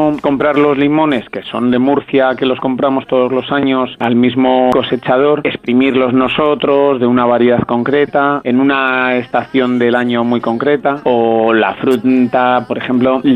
mismo comprar los limones, que son de Murcia, que los compramos todos los años al mismo cosechador, exprimirlos nosotros de una variedad concreta, en una estación del año muy concreta, o la fruta, por ejemplo,